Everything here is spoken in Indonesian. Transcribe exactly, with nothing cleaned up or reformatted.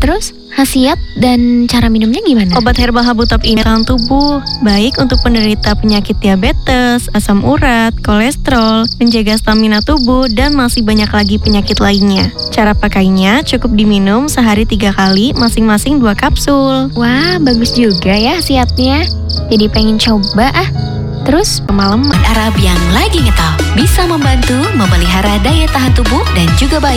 Terus khasiat dan cara minumnya gimana? Obat herbal Habutop ini tahan tubuh, baik untuk penderita penyakit diabetes, asam urat, kolesterol, menjaga stamina tubuh, dan masih banyak lagi penyakit lainnya. Cara pakainya cukup diminum sehari tiga kali, masing-masing dua kapsul. Wah, bagus juga ya khasiatnya. Jadi pengen coba ah. Terus Malam Arab yang lagi ngetop bisa membantu memelihara daya tahan tubuh dan juga bayi.